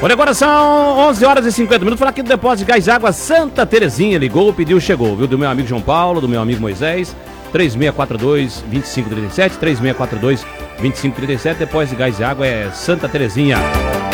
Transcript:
Olha, agora são 11 horas e 50 minutos. Falar aqui do depósito de gás e água Santa Terezinha. Ligou, pediu, chegou, viu? Do meu amigo João Paulo, do meu amigo Moisés. 3642-2537, 3642-2537. Depósito de gás e água é Santa Terezinha.